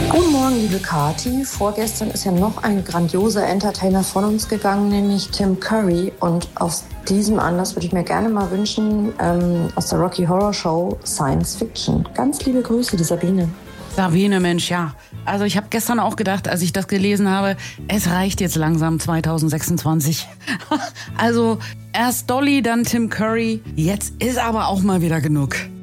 Guten Morgen, liebe Kati. Vorgestern ist ja noch ein grandioser Entertainer von uns gegangen, nämlich Tim Curry. Und aus diesem Anlass würde ich mir gerne mal wünschen, aus der Rocky Horror Show Science Fiction. Ganz liebe Grüße, die Sabine. Sabine, Mensch, ja. Also ich habe gestern auch gedacht, als ich das gelesen habe, es reicht jetzt langsam 2026. Also erst Dolly, dann Tim Curry. Jetzt ist aber auch mal wieder genug.